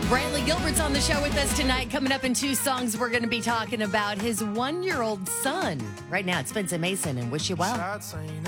Brantley Gilbert's on the show with us tonight. Coming up in 2 songs, we're going to be talking about his 1-year-old son. Right now, it's Spencer Mason and Wish You Well.